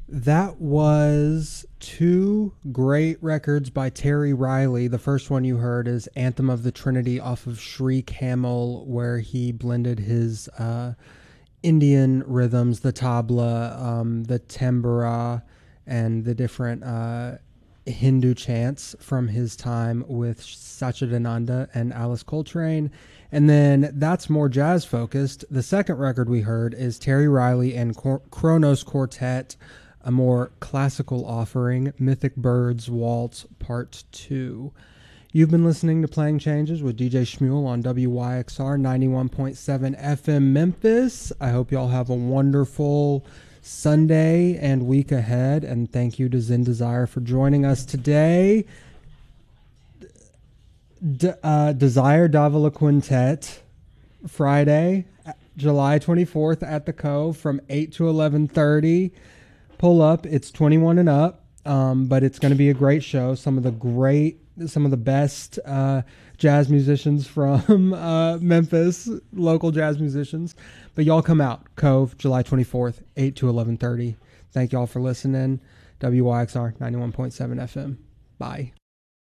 That was two great records by Terry Riley. The first one you heard is Anthem of the Trinity off of Shriek Hamel, where he blended his Indian rhythms, the tabla, the tambura, and the different Hindu chants from his time with Sachidananda and Alice Coltrane. And then that's more jazz focused. The second record we heard is Terry Riley and Kronos Quartet, a more classical offering, Mythic Birds Waltz Part 2. You've been listening to Playing Changes with DJ Shmuel on WYXR 91.7 FM Memphis. I hope y'all have a wonderful Sunday and week ahead, and thank you to Zen Desire for joining us today. Desire Davila Quintet, Friday, July 24th at the Cove from 8 to 11:30. Pull up. It's 21 and up, but it's going to be a great show. Some of the best jazz musicians from Memphis, local jazz musicians. But y'all come out. Cove, July 24th, 8 to 11:30. Thank y'all for listening. WYXR 91.7 FM. Bye.